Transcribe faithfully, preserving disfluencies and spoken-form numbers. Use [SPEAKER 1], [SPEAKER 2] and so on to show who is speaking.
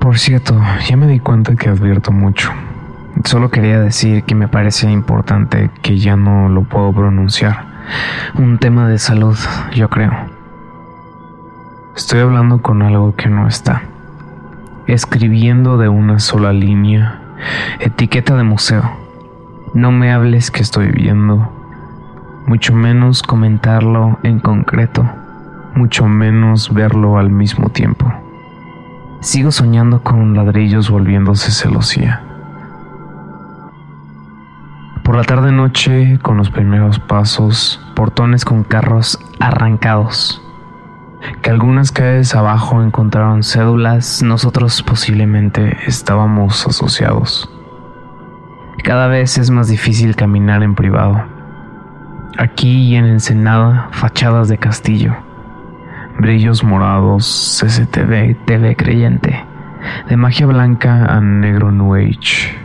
[SPEAKER 1] Por cierto, ya me di cuenta que advierto mucho. Solo quería decir que me parece importante que ya no lo puedo pronunciar. Un tema de salud, yo creo. Estoy hablando con algo que no está. Escribiendo de una sola línea. Etiqueta de museo. No me hables que estoy viendo. Mucho menos comentarlo en concreto. Mucho menos verlo al mismo tiempo. Sigo soñando con ladrillos volviéndose celosía. Por la tarde-noche, con los primeros pasos, portones con carros arrancados. Que algunas calles abajo encontraron cédulas, nosotros posiblemente estábamos asociados. Cada vez es más difícil caminar en privado. Aquí y en Ensenada, fachadas de castillo. Brillos morados, C C T V, T V creyente. De magia blanca a negro New Age.